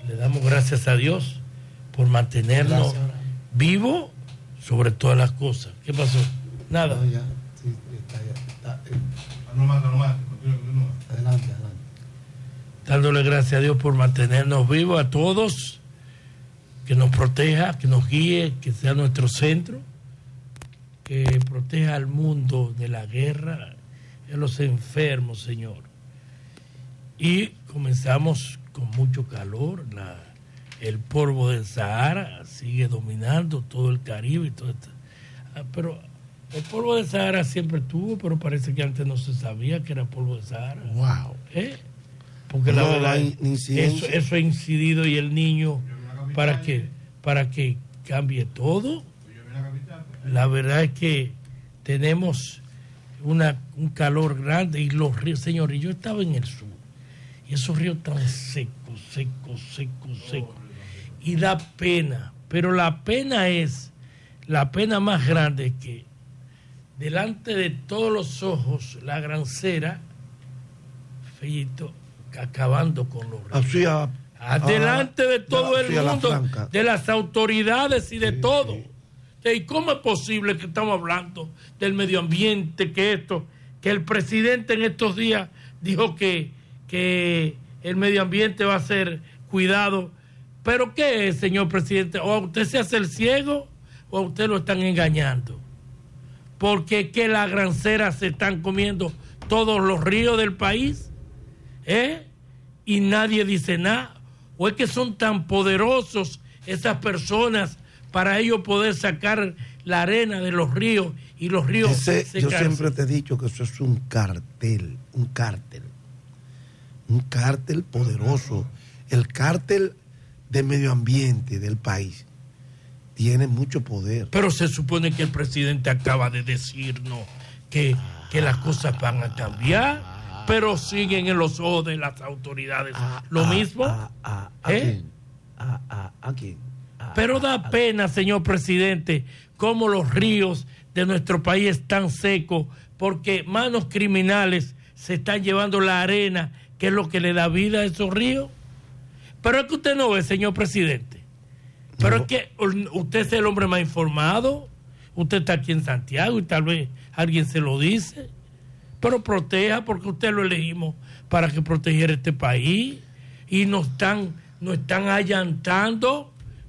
le damos gracias a Dios por mantenernos vivos sobre todas las cosas. ¿Qué pasó? Nada. No, ya, sí, está. Normal. Adelante. Dándole gracias a Dios por mantenernos vivos a todos, que nos proteja, que nos guíe, que sea nuestro centro, que proteja al mundo de la guerra, de los enfermos, Señor. Y comenzamos con mucho calor, el polvo del Sahara sigue dominando todo el Caribe y todo esto. Pero el polvo del Sahara siempre estuvo, pero parece que antes no se sabía que era polvo del Sahara. Wow. Porque no, la verdad, eso ha incidido, y el niño, para que cambie todo. La verdad es que tenemos un calor grande, y los ríos, señores, yo estaba en el sur, y esos ríos están secos. Y da pena, pero la pena más grande es que delante de todos los ojos, la grancera, Fellito, acabando con los ríos. Delante de todo el mundo, de las autoridades y de todo. ¿Y cómo es posible que estamos hablando del medio ambiente, que el presidente en estos días dijo que el medio ambiente va a ser cuidado? ¿Pero qué es, señor presidente? ¿O a usted se hace el ciego o a usted lo están engañando? Porque que las granceras se están comiendo todos los ríos del país, y nadie dice nada. ¿O es que son tan poderosos esas personas para ellos poder sacar la arena de los ríos, y los ríos yo siempre te he dicho que eso es un cártel poderoso, el cártel de medio ambiente del país tiene mucho poder. Pero se supone que el presidente acaba de decirnos que las cosas van a cambiar, pero siguen en los ojos de las autoridades lo mismo. ¿A quién? Pero da pena, señor presidente, cómo los ríos de nuestro país están secos, porque manos criminales se están llevando la arena, que es lo que le da vida a esos ríos. Pero es que usted no ve, señor presidente. Pero es que usted es el hombre más informado. Usted está aquí en Santiago y tal vez alguien se lo dice. Pero proteja, porque usted lo elegimos para que protegiera este país. Y nos están allantando.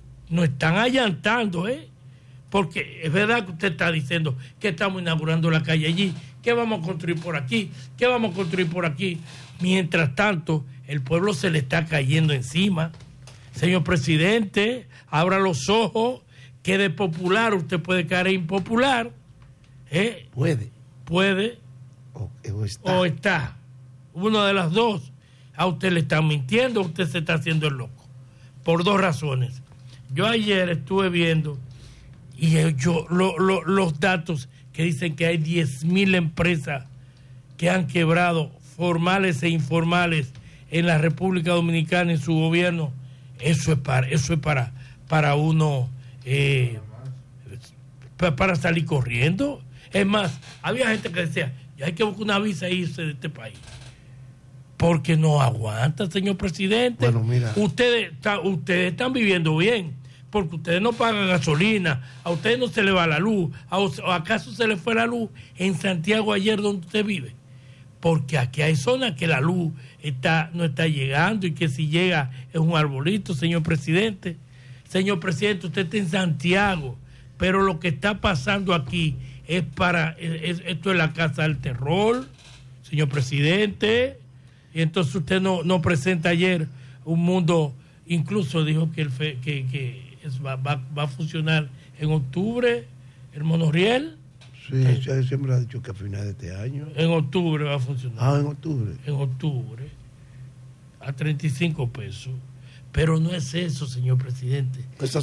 Porque es verdad que usted está diciendo que estamos inaugurando la calle allí, que vamos a construir por aquí, que vamos a construir por aquí. Mientras tanto, el pueblo se le está cayendo encima. Señor presidente, abra los ojos, que de popular usted puede caer impopular. Puede. O está. Una de las dos. A usted le están mintiendo, usted se está haciendo el loco. Por dos razones. Yo ayer estuve viendo los datos que dicen que hay 10,000 empresas que han quebrado, formales e informales, en la República Dominicana, en su gobierno. Eso es para uno para salir corriendo. Es más, había gente que decía, ya hay que buscar una visa e irse de este país, porque no aguanta, señor presidente. Bueno, mira, ustedes están viviendo bien, porque ustedes no pagan gasolina, a ustedes no se le va la luz. ¿O acaso se le fue la luz en Santiago ayer donde usted vive? Porque aquí hay zonas que la luz no está llegando, y que si llega es un arbolito, señor presidente. Señor presidente, usted está en Santiago, pero lo que está pasando aquí esto es la casa del terror, señor presidente. Y entonces usted no presenta ayer un mundo, incluso dijo que va a funcionar en octubre el monorriel. Sí, siempre ha dicho que a finales de este año. En octubre va a funcionar. En octubre. En octubre, a 35 pesos. Pero no es eso, señor presidente.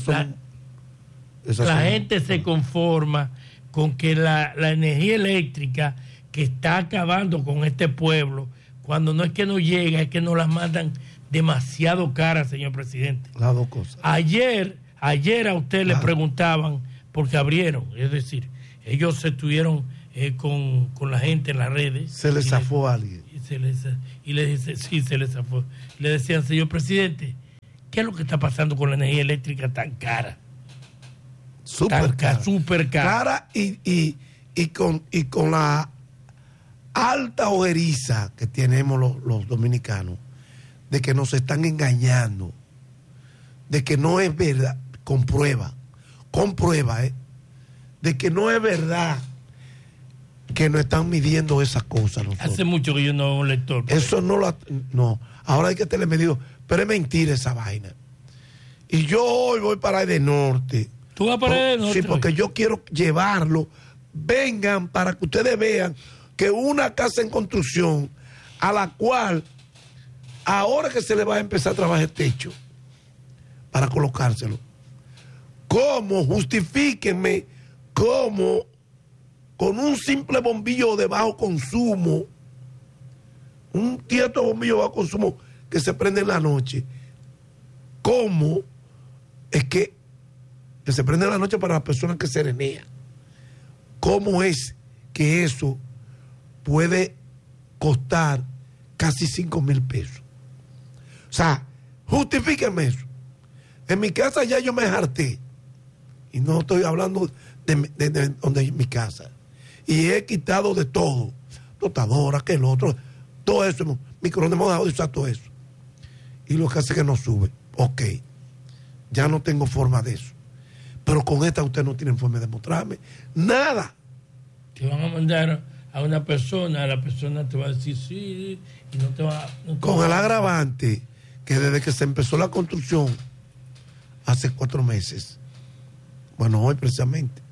La gente se conforma con que la energía eléctrica, que está acabando con este pueblo, cuando no es que no llega, es que nos las mandan demasiado caras, señor presidente. Las dos cosas. Ayer a usted le preguntaban, porque abrieron, es decir, ellos estuvieron con la gente en las redes. Se les zafó a alguien. Y le dice, sí, se les zafó. Le decían, señor presidente, ¿Qué es lo que está pasando con la energía eléctrica tan cara? Súper cara. Súper cara. Cara y con la alta ojeriza que tenemos los dominicanos, de que nos están engañando, de que no es verdad, con prueba, de que no es verdad que nos están midiendo esas cosas. Nosotros. Hace mucho que yo no hago un lector. Eso no, ahora hay que tener medido, pero es mentira esa vaina. Y yo hoy voy para el norte. ¿Tú vas para el norte? Sí, porque yo quiero llevarlo. Vengan para que ustedes vean que una casa en construcción a la cual ahora que se le va a empezar a trabajar el techo para colocárselo, ¿cómo? Justifíquenme cómo con un simple bombillo de bajo consumo, un tieto bombillo de bajo consumo que se prende en la noche, ¿cómo es que se prende en la noche para las personas que serenean? ¿Cómo es que eso puede costar casi 5,000 pesos? O sea, justifíquenme eso. En mi casa ya yo me harté. Y no estoy hablando de donde es mi casa. Y he quitado de todo. Tostadora, que el otro. Todo eso. Microondas hemos dejado de usar todo eso. Y lo que hace es que no sube. Ok. Ya no tengo forma de eso. Pero con esta usted no tiene forma de mostrarme nada. Te van a mandar a una persona, la persona te va a decir sí, y no te va con el agravante que desde que se empezó la construcción hace 4 meses, bueno, hoy precisamente,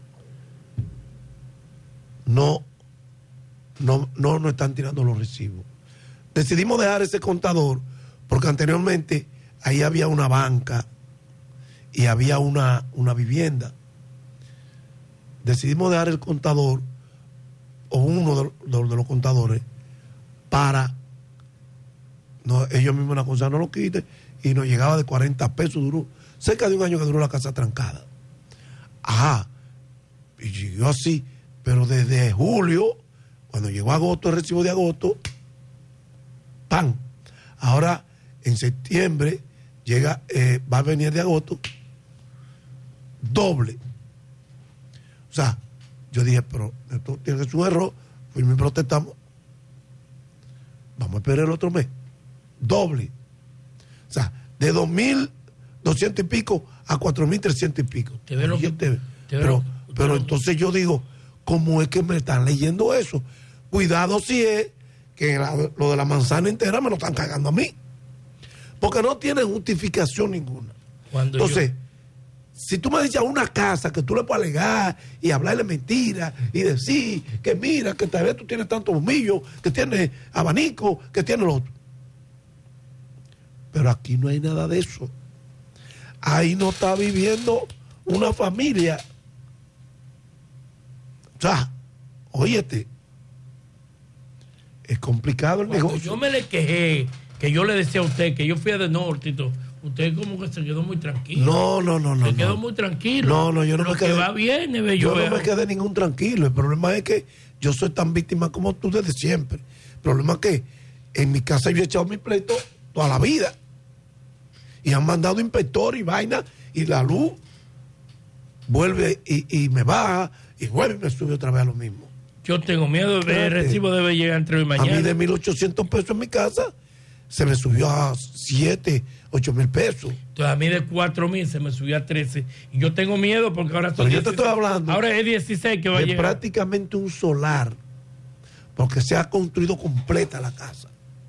no están tirando los recibos. Decidimos dejar ese contador porque anteriormente ahí había una banca y había una vivienda. Decidimos dejar el contador o uno de los contadores para ellos mismos la cosa no lo quiten, y nos llegaba de 40 pesos, duró cerca de un año que duró la casa trancada. Ajá, y llegó así, pero desde julio, cuando llegó agosto, el recibo de agosto, ¡pam! Ahora en septiembre llega, va a venir de agosto doble. O sea, yo dije, pero esto tiene que ser un error, fuimos y protestamos, vamos a esperar el otro mes, doble. O sea, de 2.200 y pico a 4.300 y pico. Pero entonces yo digo, ¿cómo es que me están leyendo eso? Cuidado si es que lo de la manzana entera me lo están cagando a mí. Porque no tiene justificación ninguna. Entonces, si tú me dices a una casa que tú le puedes alegar y hablarle mentiras y decir que mira, que tal vez tú tienes tantos bombillos, que tienes abanico, que tienes lo otro. Pero aquí no hay nada de eso. Ahí no está viviendo una familia. O sea, óyete, es complicado el negocio. Yo me le quejé, que yo le decía a usted que yo fui a de norte y todo. Usted como que se quedó muy tranquilo. No. Se quedó muy tranquilo. No, yo no me quedé. Va bien, yo no me quedé ningún tranquilo. El problema es que yo soy tan víctima como tú desde siempre. El problema es que en mi casa yo he echado mi pleito toda la vida. Y han mandado inspector y vaina, y la luz vuelve y me baja, y vuelve y me sube otra vez a lo mismo. Yo tengo miedo de el recibo debe llegar entre hoy y mañana. A mí de 1.800 pesos en mi casa se me subió a 7, 8,000 pesos. Entonces a mí de 4,000 se me subió a 13. Y yo tengo miedo porque ahora son 16. Yo te estoy hablando. Ahora es 16 que va a llegar. Prácticamente un solar, porque se ha construido completa la casa.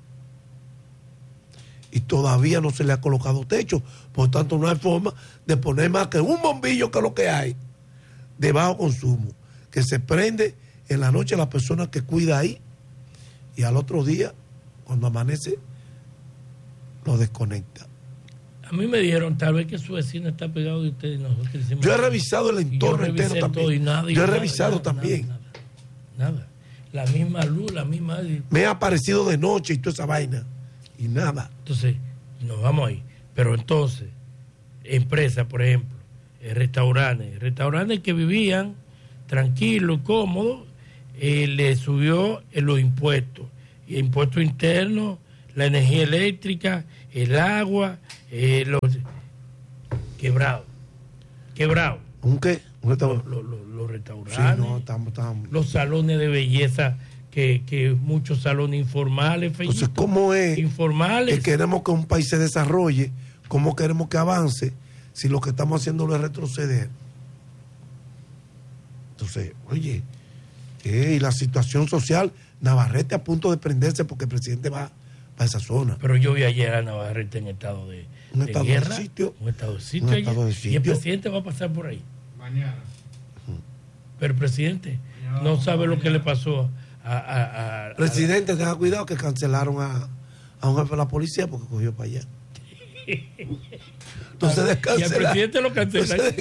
Y todavía no se le ha colocado techo. Por tanto, no hay forma de poner más que un bombillo, que es lo que hay, de bajo consumo, que se prende en la noche la persona que cuida ahí, y al otro día, cuando amanece, lo desconecta. A mí me dijeron tal vez que su vecino está pegado de ustedes. Yo he revisado el entorno entero también. Yo he revisado también. Nada. La misma luz, la misma... Me ha aparecido de noche y toda esa vaina. Y nada. Entonces, nos vamos ahí. Pero entonces, empresas, por ejemplo, restaurantes que vivían tranquilos, cómodos, le subió los impuestos. Y impuestos internos, la energía eléctrica, el agua, los quebrados. ¿Un qué? Los restaurantes, sí, no, estamos. Los salones de belleza, que muchos salones informales. Entonces, ¿cómo es informales? Que queremos que un país se desarrolle? ¿Cómo queremos que avance si lo que estamos haciendo es retroceder? Entonces, oye, y la situación social, Navarrete a punto de prenderse porque el presidente va a esa zona. Pero yo vi ayer a Navarrete en estado de guerra, de sitio. Un estado de sitio. Y el presidente va a pasar por ahí. Mañana. Pero el presidente no sabe lo que le pasó a presidente, tenga cuidado que cancelaron a un jefe de la policía porque cogió para allá. Entonces descancelaron. Y al presidente lo cancelaron.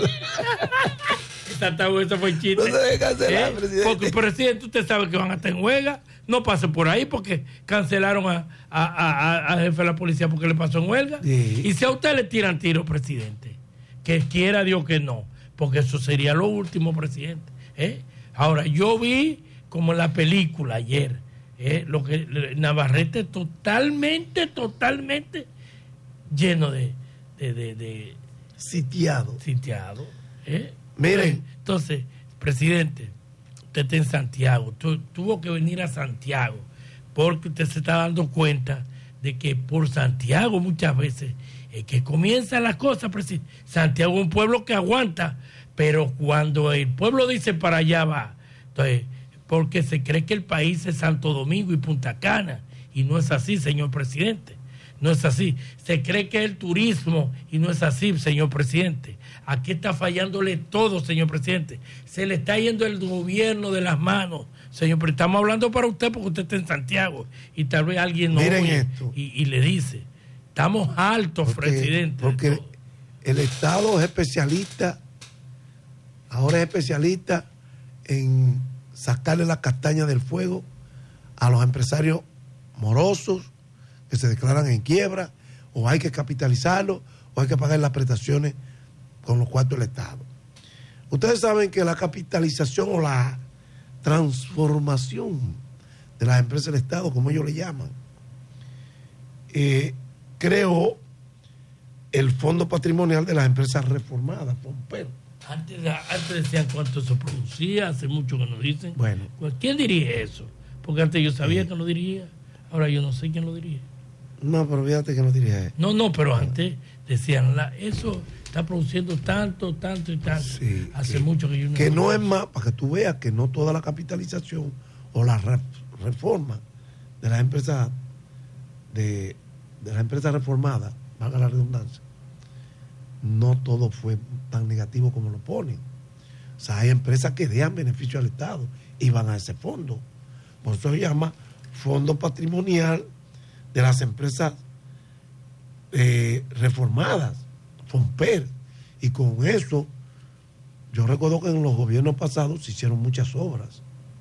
Eso fue chiste. Presidente. Porque el presidente, usted sabe que van a estar en huelga. No pase por ahí porque cancelaron al jefe de la policía porque le pasó en huelga. Sí. Y si a usted le tiran tiro, presidente, que quiera Dios que no, porque eso sería lo último, presidente. Ahora, yo vi como en la película ayer, lo que Navarrete totalmente lleno de sitiado. Miren, entonces, presidente, usted está en Santiago, tuvo que venir a Santiago porque usted se está dando cuenta de que por Santiago muchas veces es que comienzan las cosas, presidente. Santiago es un pueblo que aguanta, pero cuando el pueblo dice para allá va, entonces, porque se cree que el país es Santo Domingo y Punta Cana, y no es así, señor presidente. No es así. Se cree que es el turismo y no es así, señor presidente. Aquí está fallándole todo, señor presidente. Se le está yendo el gobierno de las manos, señor presidente. Estamos hablando para usted porque usted está en Santiago y tal vez alguien no oye y le dice, estamos altos, presidente. Porque el Estado es especialista, ahora es especialista en sacarle la castaña del fuego a los empresarios morosos que se declaran en quiebra, o hay que capitalizarlo, o hay que pagar las prestaciones con los cuartos del Estado. Ustedes saben que la capitalización o la transformación de las empresas del Estado, como ellos le llaman, creó el Fondo Patrimonial de las Empresas Reformadas, FOMPER. Antes decían cuánto se producía, hace mucho que no dicen. Bueno. ¿Quién dirige eso? Porque antes yo sabía que lo dirigía, ahora yo no sé quién lo dirige. No, pero fíjate que no dirige eso. No, pero antes decían, eso está produciendo tanto y tanto. Sí, hace mucho que yo no... Que no es más, para que tú veas que no toda la capitalización o la reforma de las empresas de las empresas reformadas, valga la redundancia, no todo fue tan negativo como lo ponen. O sea, hay empresas que dejan beneficio al Estado y van a ese fondo. Por eso se llama Fondo Patrimonial de las Empresas Reformadas, FOMPER. Y con eso, yo recuerdo que en los gobiernos pasados se hicieron muchas obras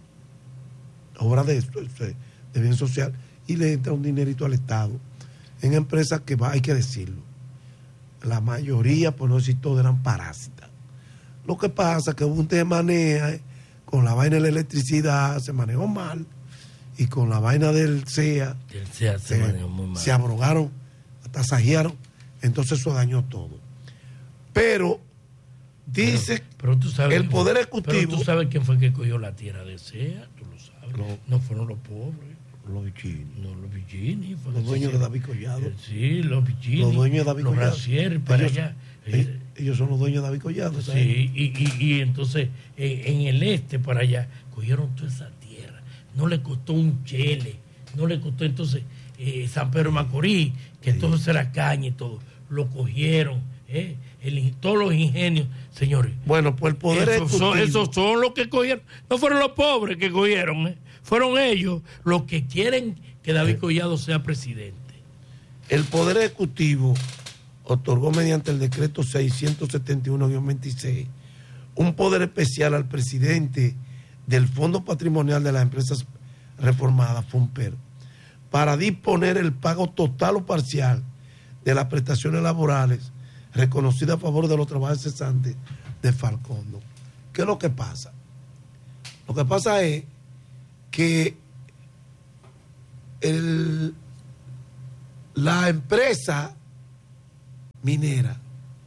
de bien social, y le entra un dinerito al Estado en empresas que hay que decirlo, la mayoría, por no decir todo, eran parásitas. Lo que pasa es que hubo un tema con la vaina de la electricidad, se manejó mal, y con la vaina del CEA, se manejó muy mal. Se abrogaron, tasajearon, entonces eso dañó todo. Pero dice pero tú sabes, el Poder Ejecutivo... Pero tú sabes quién fue que cogió la tierra de CEA, tú lo sabes. No fueron los pobres. Los Vicini. No, los Vicini. Los dueños de David Collado. Sí, los Vicini. Los dueños de David los Collado. Racier, para allá. Ellos son los dueños de David Collado. Sí, y entonces en el este, para allá, cogieron toda esa tierra. No le costó un chele. No le costó entonces San Pedro de Macorís, que todo era caña y todo. Lo cogieron. Todos los ingenios, señores. Bueno, pues el Poder Ejecutivo... Esos son los que cogieron. No fueron los pobres que cogieron, fueron ellos los que quieren que David Collado sea presidente. El Poder Ejecutivo otorgó mediante el decreto 671-26 un poder especial al presidente del Fondo Patrimonial de las Empresas Reformadas, FOMPER, para disponer el pago total o parcial de las prestaciones laborales reconocidas a favor de los trabajadores cesantes de Falcondo. ¿Qué es lo que pasa? Lo que pasa es que la empresa minera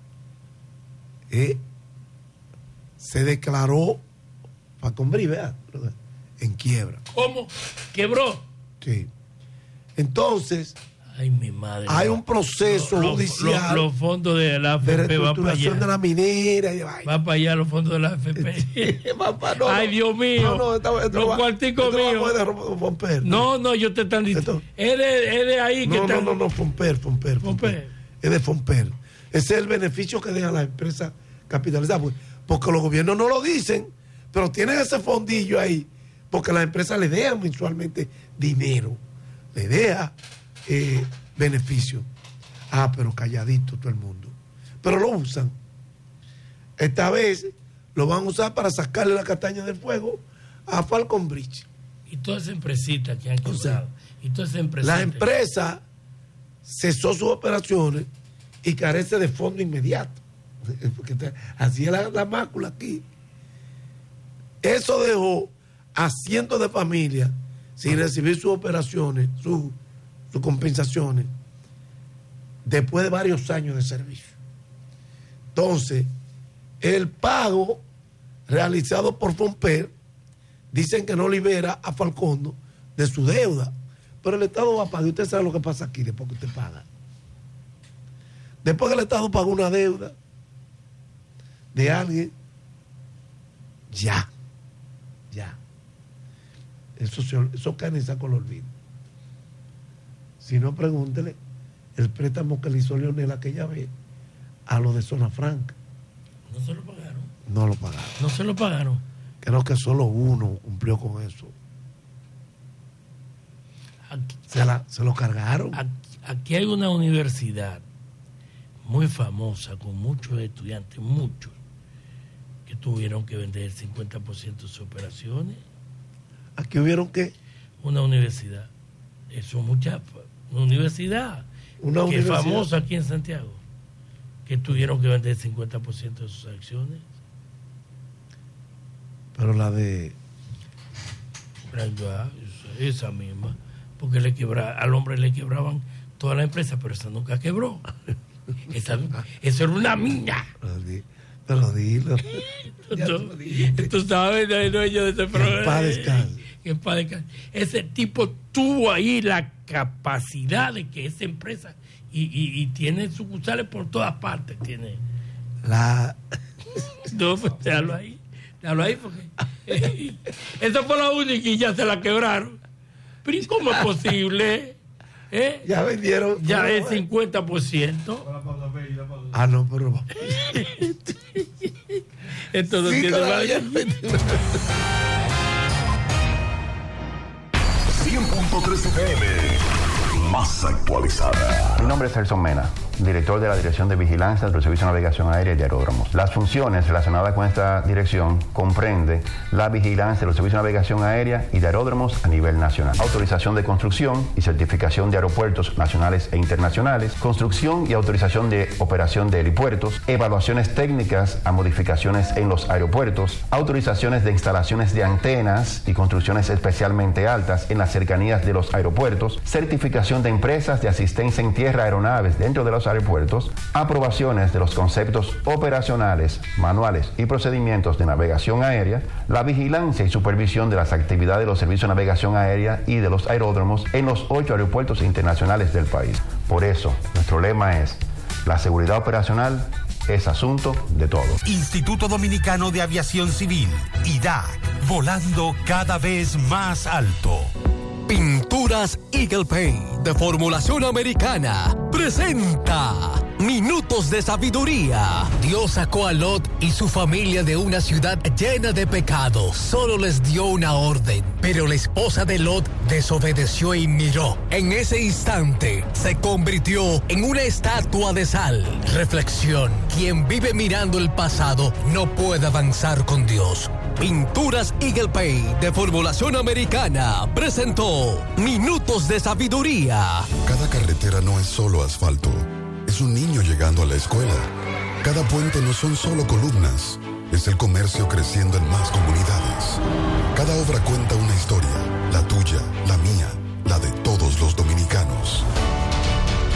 se declaró Falconbridge, ¿verdad?, en quiebra. ¿Cómo? ¿Quebró? Sí. Entonces, ay, mi madre, hay un proceso judicial. Los fondos de la AFP de reestructuración de la minera. Va para allá los fondos de la AFP. Ay, Dios mío. Los cuarticos míos. No, yo te están diciendo. Es de ahí que está. No, Fomper. Es de Fomper. Ese es el beneficio que dejan las empresas capitalizadas. Porque los gobiernos no lo dicen, pero tienen ese fondillo ahí. Porque las empresas le dejan mensualmente dinero. Le deja beneficio. Pero calladito todo el mundo. Pero lo usan. Esta vez lo van a usar para sacarle la castaña del fuego a Falconbridge. Y todas esas empresitas que han quebrado. La empresa cesó sus operaciones y carece de fondo inmediato. Porque así es la mácula aquí. Eso dejó a cientos de familias sin recibir sus operaciones, sus compensaciones, después de varios años de servicio. Entonces, el pago realizado por Fomper dicen que no libera a Falcondo de su deuda, pero el Estado va a pagar. Usted sabe lo que pasa aquí después que usted paga. Después que el Estado pagó una deuda de alguien, ya. Eso cae en saco el olvido. Si no, pregúntele el préstamo que le hizo Leonel aquella vez a los de Zona Franca. ¿No se lo pagaron? No lo pagaron. ¿No se lo pagaron? Creo que solo uno cumplió con eso. Se lo cargaron. Aquí hay una universidad muy famosa con muchos estudiantes, muchos, que tuvieron que vender el 50% de sus operaciones. ¿Aquí hubieron qué? Una universidad. Eso mucha universidad. Una que universidad es famosa aquí en Santiago, que tuvieron que vender el 50% de sus acciones. Pero la de... Esa misma. Porque al hombre le quebraban toda la empresa, pero esa nunca quebró. Eso era una mina. Pero dilo. Tú sabes, el dueño de ese programa. Que en paz descanse. Ese tipo tuvo ahí la capacidad de que esa empresa y tiene sucursales por todas partes. Tiene no, pues déjalo ahí porque esa fue la única y ya se la quebraron. Pero ¿y cómo es posible? Ya vendieron. Ya es 50%. No, pero esto no tiene nada. 100.3 FM, más actualizada. Mi nombre es Celson Mena, director de la Dirección de Vigilancia del Servicio de Navegación Aérea y de Aeródromos. Las funciones relacionadas con esta dirección comprende la vigilancia de los servicios de navegación aérea y de aeródromos a nivel nacional, autorización de construcción y certificación de aeropuertos nacionales e internacionales, construcción y autorización de operación de helipuertos, evaluaciones técnicas a modificaciones en los aeropuertos, autorizaciones de instalaciones de antenas y construcciones especialmente altas en las cercanías de los aeropuertos, certificación de empresas de asistencia en tierra a aeronaves dentro de los aeropuertos, aprobaciones de los conceptos operacionales, manuales y procedimientos de navegación aérea, la vigilancia y supervisión de las actividades de los servicios de navegación aérea y de los aeródromos en los 8 aeropuertos internacionales del país. Por eso, nuestro lema es: la seguridad operacional es asunto de todos. Instituto Dominicano de Aviación Civil, IDAC, volando cada vez más alto. Pinturas Eagle Paint de formulación americana presenta Minutos de Sabiduría. Dios sacó a Lot y su familia de una ciudad llena de pecados. Solo les dio una orden, pero la esposa de Lot desobedeció y miró. En ese instante se convirtió en una estatua de sal. Reflexión: quien vive mirando el pasado no puede avanzar con Dios. Pinturas Eagle Paint de formulación americana presentó Minutos de Sabiduría. Cada carretera no es solo asfalto, es un niño llegando a la escuela. Cada puente no son solo columnas, es el comercio creciendo en más comunidades. Cada obra cuenta una historia, la tuya, la mía, la de todos los dominicanos.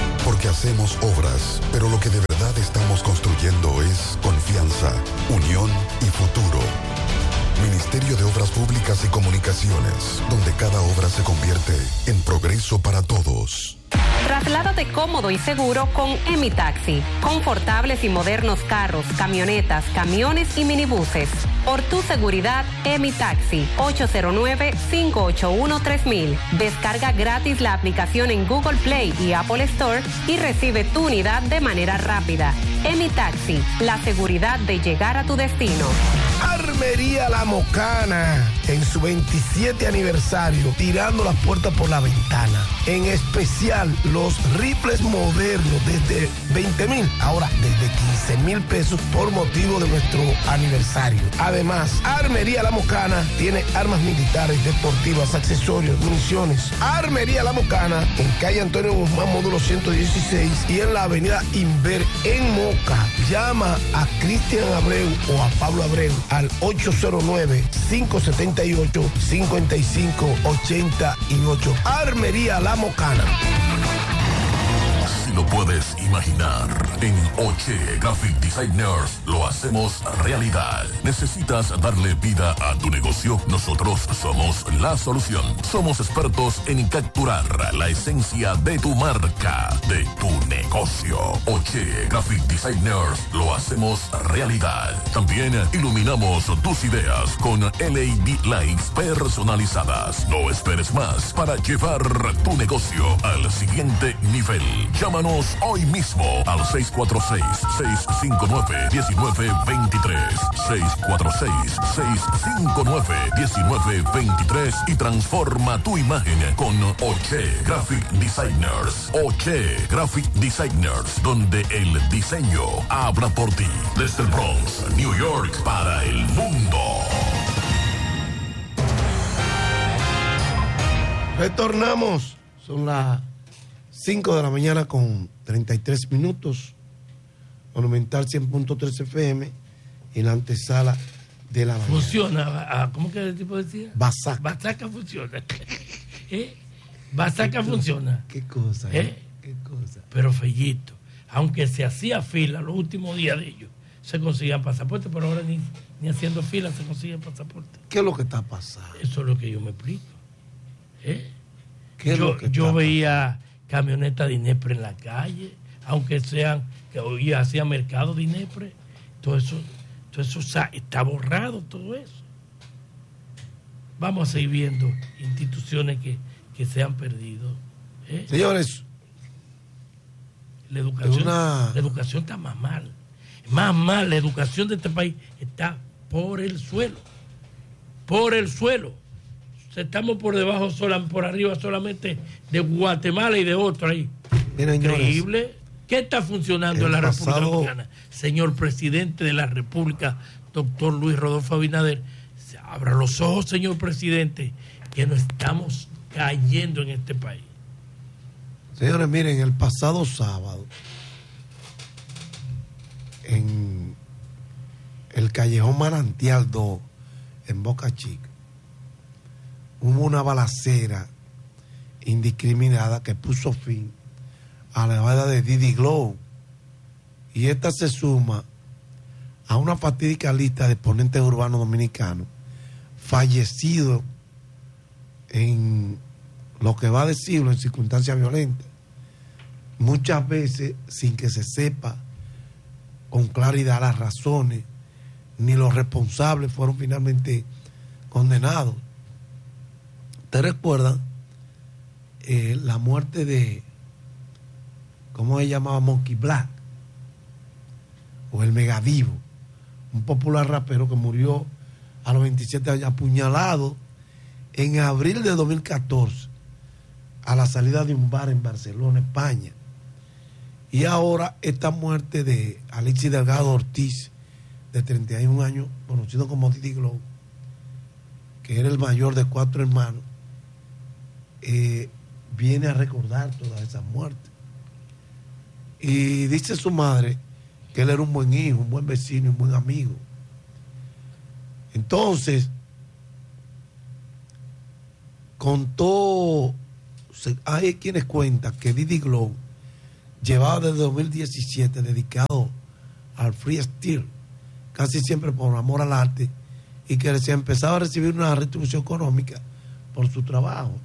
que hacemos obras, pero lo que de verdad estamos construyendo es confianza, unión y futuro. Ministerio de Obras Públicas y Comunicaciones, donde cada obra se convierte en progreso para todos. Trasládate cómodo y seguro con EmiTaxi. Confortables y modernos carros, camionetas, camiones y minibuses. Por tu seguridad, EmiTaxi. 809-581-3000. Descarga gratis la aplicación en Google Play y Apple Store y recibe tu unidad de manera rápida. EmiTaxi, la seguridad de llegar a tu destino. Armería La Mocana, en su 27 aniversario, tirando las puertas por la ventana. En especial, los rifles modernos desde 20,000, ahora desde 15,000 pesos por motivo de nuestro aniversario. Además, Armería La Mocana tiene armas militares, deportivas, accesorios, municiones. Armería La Mocana, en calle Antonio Guzmán, módulo 116 y en la avenida Inver, en Moca. Llama a Cristian Abreu o a Pablo Abreu al 809-578-5588. Armería La Mocana. Si lo puedes imaginar, en Oche Graphic Designers lo hacemos realidad. ¿Necesitas darle vida a tu negocio? Nosotros somos la solución. Somos expertos en capturar la esencia de tu marca, de tu negocio. Oche Graphic Designers lo hacemos realidad. También iluminamos tus ideas con LED lights personalizadas. No esperes más para llevar tu negocio al siguiente nivel. Llámanos hoy mismo al 646-659-1923. 646-659-1923 y transforma tu imagen con Oche Graphic Designers. Oche Graphic Designers, donde el diseño habla por ti. Desde el Bronx, New York, para el mundo. Retornamos. Son las 5 de la mañana con 33 minutos. Monumental 100.3 FM en la antesala de la mañana. Funciona. ¿Cómo que el tipo decía? Basaca. Basaca funciona. Basaca funciona. Qué cosa, Qué cosa. Pero Fellito, aunque se hacía fila los últimos días de ellos, se conseguían pasaportes, pero ahora ni haciendo fila se consiguen pasaportes. ¿Qué es lo que está pasando? Eso es lo que yo me explico. Yo veía camionetas de Inepre en la calle, aunque sean, que hoy hacía mercado de Inepre, todo eso está borrado, todo eso. Vamos a seguir viendo instituciones que se han perdido. Señores, la educación está más mal. Más mal, la educación de este país está por el suelo. Por el suelo. Estamos por debajo, por arriba solamente de Guatemala y de otro ahí. Miren, increíble. ¿Qué está funcionando en la República Dominicana? Señor presidente de la República, doctor Luis Rodolfo Abinader, abra los ojos, señor presidente, que nos estamos cayendo en este país. Señores, miren, el pasado sábado, en el Callejón Manantial 2, en Boca Chica, hubo una balacera indiscriminada que puso fin a la llamada de Didi Glow. Y esta se suma a una fatídica lista de exponentes urbanos dominicanos fallecidos en lo que va de siglo en circunstancias violentas. Muchas veces sin que se sepa con claridad las razones, ni los responsables fueron finalmente condenados. ¿Ustedes recuerdan la muerte de, ¿cómo se llamaba? Monkey Black, o el Megadivo, un popular rapero que murió a los 27 años apuñalado en abril de 2014 a la salida de un bar en Barcelona, España? Y ahora esta muerte de Alexis Delgado Ortiz, de 31 años, conocido como Didi Glow, que era el mayor de 4 hermanos, viene a recordar todas esas muertes. Y dice su madre que él era un buen hijo, un buen vecino, un buen amigo. Entonces, contó, hay quienes cuentan que Didi Glow llevaba desde 2017 dedicado al freestyle, casi siempre por amor al arte, y que se empezaba a recibir una retribución económica por su trabajo.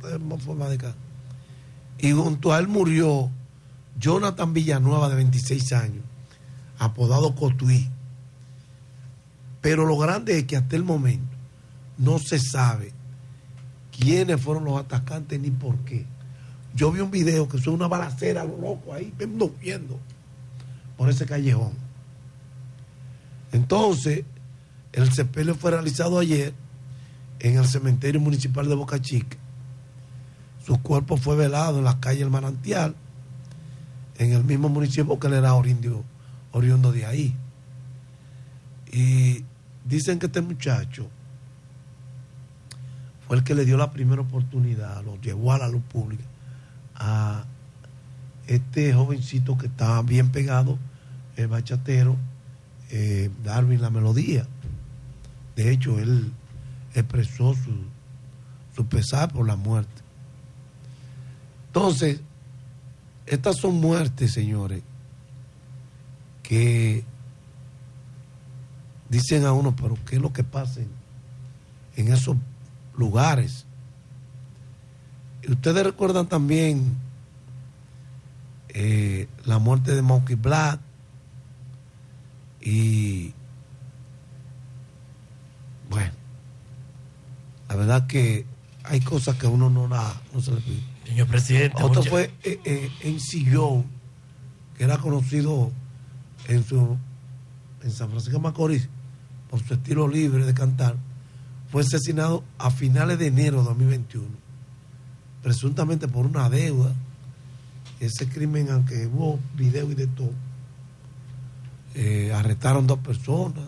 Y junto a él murió Jonathan Villanueva, de 26 años, apodado Cotuí. Pero lo grande es que hasta el momento no se sabe quiénes fueron los atacantes ni por qué. Yo vi un video que es una balacera a lo loco ahí, viendo por ese callejón. Entonces, el sepelio fue realizado ayer en el cementerio municipal de Boca Chica. Su cuerpo fue velado en la calle El Manantial, en el mismo municipio, porque él era oriundo de ahí. Y dicen que este muchacho fue el que le dio la primera oportunidad, lo llevó a la luz pública, a este jovencito que estaba bien pegado, el bachatero, Darwin La Melodía. De hecho, él expresó su pesar por la muerte. Entonces, estas son muertes, señores, que dicen a uno, pero ¿qué es lo que pasa en esos lugares? Y ustedes recuerdan también la muerte de Monkey Black, y bueno, la verdad que hay cosas que uno no se le pide. Señor presidente. Otro fue en Sillón, que era conocido en San Francisco de Macorís por su estilo libre de cantar. Fue asesinado a finales de enero de 2021, presuntamente por una deuda. Ese crimen, aunque hubo video y de todo, arrestaron 2 personas,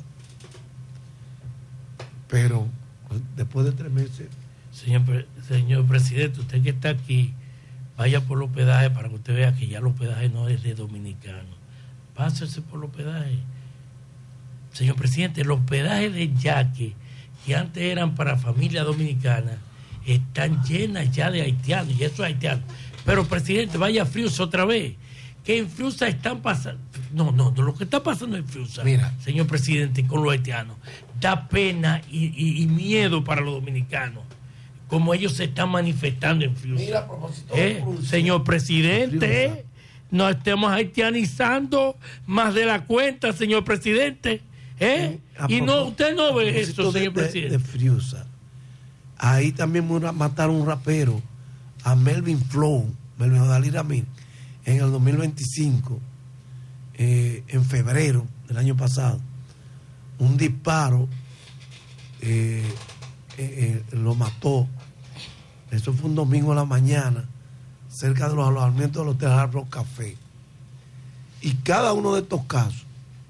pero después de 3 meses. Señor presidente, usted que está aquí, vaya por los hospedajes para que usted vea que ya el hospedaje no es de dominicanos. Pásese por los hospedajes. Señor presidente, los hospedajes de Yaque, que antes eran para familias dominicanas, están llenas ya de haitianos, y eso es haitiano. Pero presidente, vaya a Friusa otra vez, que en Friusa están pasando, no, lo que está pasando en Friusa, mira, señor presidente, con los haitianos, da pena y miedo para los dominicanos, como ellos se están manifestando en Friusa. Mira, a propósito señor presidente, no estemos haitianizando más de la cuenta, señor presidente. Y no, usted no ve eso, señor presidente. De Friusa, ahí también mataron un rapero, a Melvin Flow, Melvin Odalí Ramírez, en el 2025, en febrero del año pasado. Un disparo lo mató. Eso fue un domingo a la mañana, cerca de los alojamientos del Hotel Hard Rock Café. Y cada uno de estos casos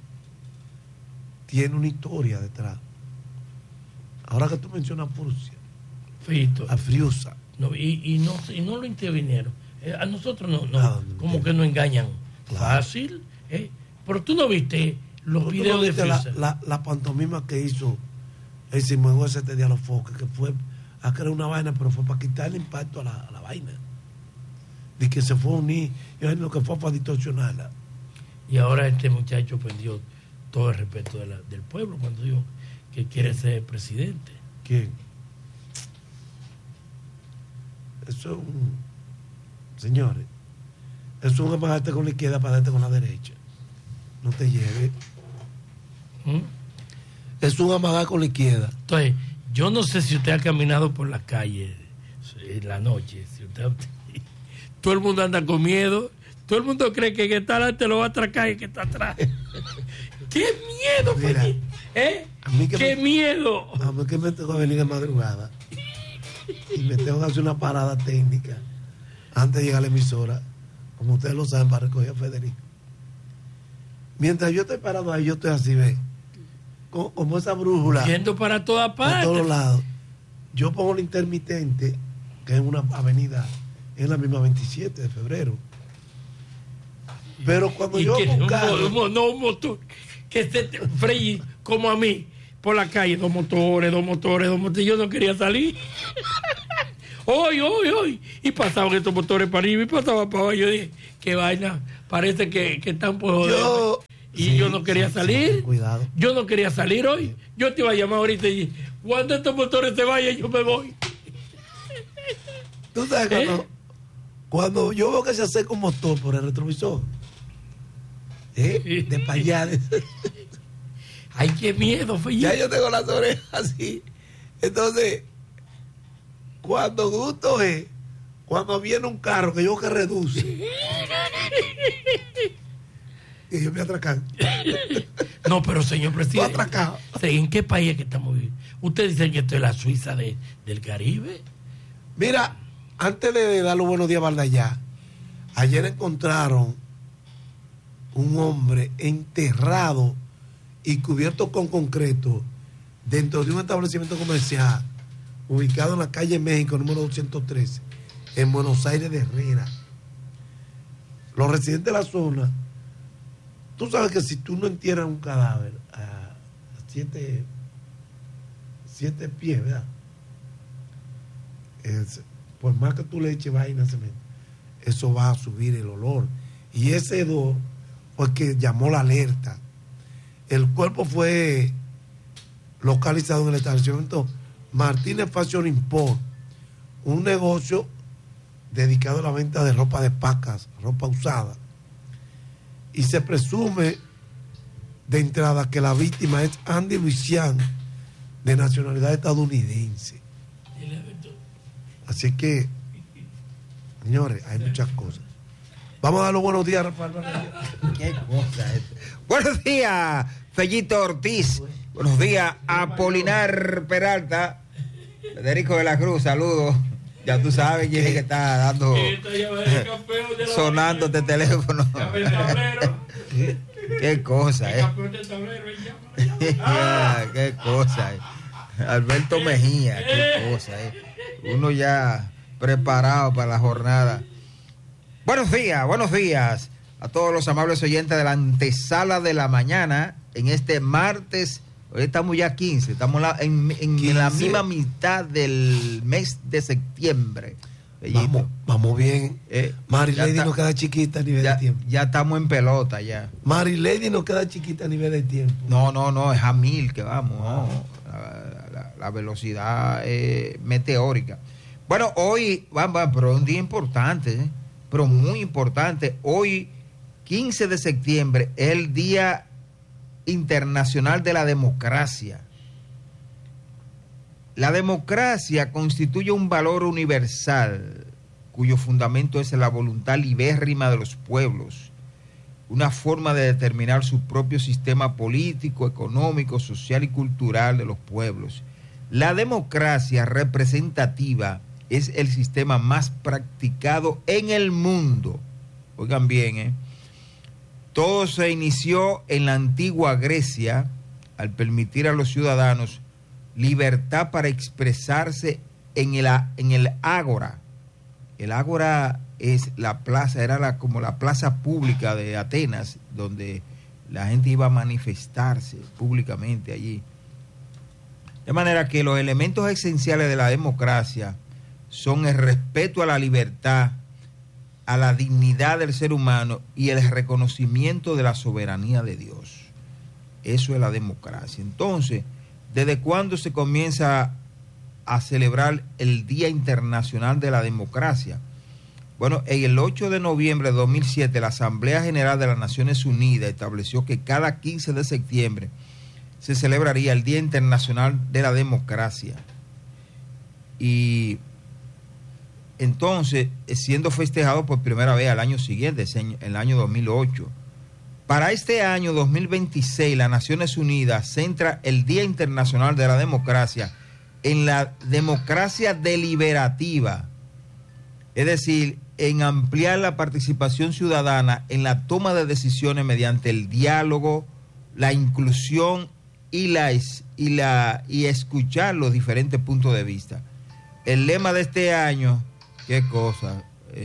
tiene una historia detrás. Ahora que tú mencionas a Friusa. No, y no lo intervinieron. A nosotros no como que nos engañan. Claro. Fácil. Pero tú no viste los videos de Friusa. La pantomima que hizo el Simón ese día a los Foques, que fue a crear una vaina, pero fue para quitar el impacto a la vaina. De que se fue a unir, y lo que fue para distorsionarla. Y ahora este muchacho perdió todo el respeto del pueblo cuando dijo que quiere ser presidente. ¿Quién? Eso es señores, eso es un amagarte con la izquierda para darte con la derecha. No te lleves. Es un amagar con la izquierda. Entonces, yo no sé si usted ha caminado por la calle en la noche. Si usted, todo el mundo anda con miedo. Todo el mundo cree que está adelante lo va a atracar y que está atrás. ¡Qué miedo! Mira, ¡Qué miedo! A mí que me tengo que venir de madrugada y me tengo que hacer una parada técnica antes de llegar a la emisora, como ustedes lo saben, para recoger a Federico. Mientras yo estoy parado ahí, yo estoy así, ¿ves? Como esa brújula. Yendo para todas partes. Por todos lados. Yo pongo el intermitente, que es una avenida, en la misma 27 de febrero. Pero cuando yo un motor que se freí como a mí por la calle, dos motores, yo no quería salir. hoy. Y pasaban estos motores para arriba y pasaban para abajo. Yo dije, qué vaina, parece que están por joder. Yo no quería salir. Cuidado. Yo no quería salir hoy. Yo te iba a llamar ahorita y cuando estos motores se vayan, yo me voy. Tú sabes, cuando yo veo que se acerca un motor por el retrovisor, de para allá. Ay, qué miedo, Fellito. Ya yo tengo las orejas así. Entonces, cuando gusto es cuando viene un carro que yo que reduce. Y yo me atracan. No, pero señor presidente, atracado. ¿En qué país es que estamos viviendo? Ustedes dicen que esto es la Suiza del Caribe. Mira, antes de dar los buenos días a Valdallá, ayer encontraron un hombre enterrado y cubierto con concreto dentro de un establecimiento comercial ubicado en la calle México, número 213, en Buenos Aires de Herrera. Los residentes de la zona, tú sabes que si tú no entierras un cadáver a 7 pies, ¿verdad? Por más que tú le eches vaina, eso va a subir el olor. Y ese hedor fue que llamó la alerta. El cuerpo fue localizado en el establecimiento Martínez Fashion Import, un negocio dedicado a la venta de ropa de pacas, ropa usada. Y se presume de entrada que la víctima es Andy Luisian, de nacionalidad estadounidense. Así que, señores, hay muchas cosas. Vamos a dar los buenos días, Rafael. Qué cosa es. Buenos días, Fellito Ortiz. Buenos días, Apolinar Peralta. Federico de la Cruz, saludos. Ya tú sabes quién es que está dando, sonando este teléfono. Qué cosa, qué cosa, Alberto Mejía, qué cosa, Uno ya preparado para la jornada. Buenos días a todos los amables oyentes de la antesala de la mañana en este martes. Hoy estamos ya 15, estamos en 15. La misma mitad del mes de septiembre. Vamos bien. Mary Lady nos queda chiquita a nivel de tiempo. Ya estamos en pelota ya. Mary Lady nos queda chiquita a nivel de tiempo. No, es a 1000 que vamos. No. La velocidad meteórica. Bueno, hoy, pero es un día importante, pero muy importante. Hoy, 15 de septiembre, es el Día Internacional de la Democracia. La democracia constituye un valor universal cuyo fundamento es la voluntad libérrima de los pueblos, una forma de determinar su propio sistema político, económico, social y cultural de los pueblos. La democracia representativa es el sistema más practicado en el mundo. Oigan bien, Todo se inició en la antigua Grecia al permitir a los ciudadanos libertad para expresarse en el ágora. El ágora es la plaza, era como la plaza pública de Atenas, donde la gente iba a manifestarse públicamente allí. De manera que los elementos esenciales de la democracia son el respeto a la libertad, a la dignidad del ser humano y el reconocimiento de la soberanía de Dios. Eso es la democracia. Entonces, ¿desde cuándo se comienza a celebrar el Día Internacional de la Democracia? Bueno, en el 8 de noviembre de 2007, la Asamblea General de las Naciones Unidas estableció que cada 15 de septiembre se celebraría el Día Internacional de la Democracia. Y entonces, siendo festejado por primera vez al año siguiente, en el año 2008. Para este año 2026, las Naciones Unidas centra el Día Internacional de la Democracia en la democracia deliberativa, es decir, en ampliar la participación ciudadana en la toma de decisiones mediante el diálogo, la inclusión y escuchar los diferentes puntos de vista. El lema de este año, qué cosa,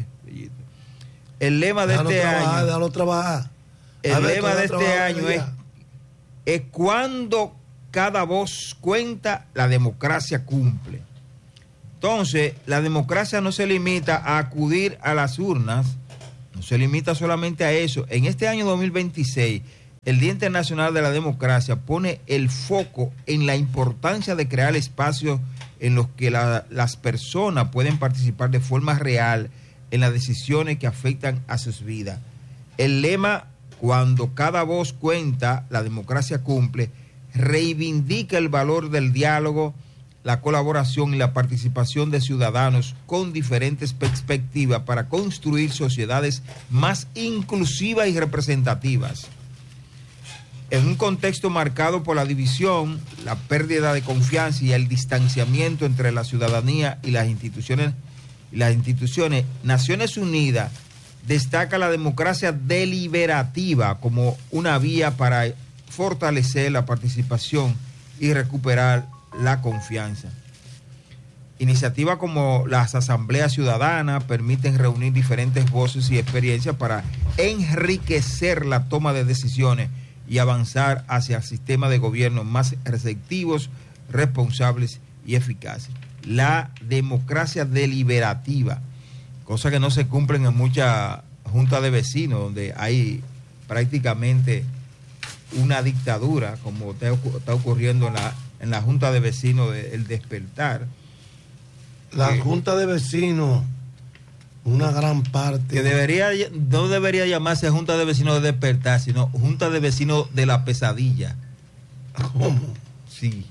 el lema de este año, déjalo trabajar. El lema de este año es cuando cada voz cuenta, la democracia cumple. Entonces, la democracia no se limita a acudir a las urnas, no se limita solamente a eso. En este año 2026, el Día Internacional de la Democracia pone el foco en la importancia de crear espacios en los que las personas pueden participar de forma real en las decisiones que afectan a sus vidas. El lema, cuando cada voz cuenta, la democracia cumple, reivindica el valor del diálogo, la colaboración y la participación de ciudadanos con diferentes perspectivas para construir sociedades más inclusivas y representativas. En un contexto marcado por la división, la pérdida de confianza y el distanciamiento entre la ciudadanía y las instituciones, Naciones Unidas destaca la democracia deliberativa como una vía para fortalecer la participación y recuperar la confianza. Iniciativas como las asambleas ciudadanas permiten reunir diferentes voces y experiencias para enriquecer la toma de decisiones y avanzar hacia sistemas de gobierno más receptivos, responsables y eficaces. La democracia deliberativa, cosa que no se cumplen en muchas juntas de vecinos, donde hay prácticamente una dictadura, como está ocurriendo en la Junta de Vecinos El Despertar. La Junta de Vecinos, una gran parte... Que no debería llamarse Junta de Vecinos de Despertar, sino Junta de Vecinos de la Pesadilla. ¿Cómo? Sí.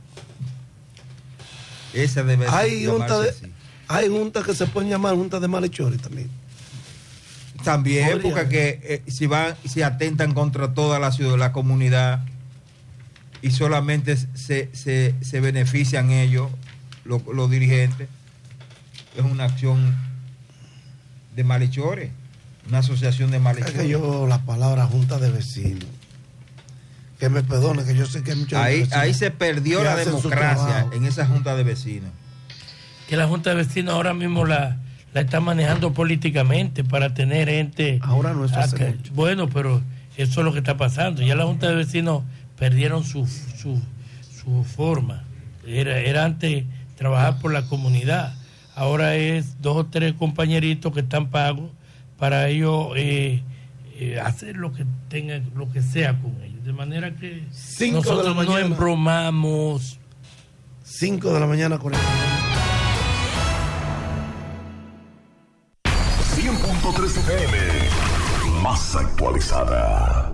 Esa debe llamarse así. Hay juntas que se pueden llamar Junta de Malhechores también. También, porque si atentan contra toda la comunidad y solamente se benefician ellos, los dirigentes, es una acción de malhechores, una asociación de malhechores. Es que yo la palabra Junta de Vecinos, que me perdone, que yo sé que hay muchos ahí se perdió la democracia en esa Junta de Vecinos. Que la Junta de Vecinos ahora mismo la está manejando políticamente para tener gente. Ahora no es hace mucho. Bueno, pero eso es lo que está pasando. Ya la Junta de Vecinos perdieron su forma. Era antes trabajar por la comunidad. Ahora es 2 o 3 compañeritos que están pagos para ellos hacer lo que tengan, lo que sea con ellos. De manera que nosotros no embromamos. 5 de la mañana con el... 100.3 FM, más actualizada.